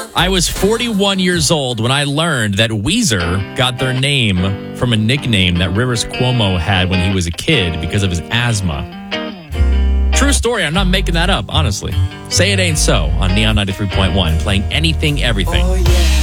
I was 41 years old when I learned that Weezer got their name from a nickname that Rivers Cuomo had when he was a kid because of his asthma. True story. I'm not making that up, honestly. Say It Ain't So on Neon 93.1, playing anything, everything. Oh, yeah.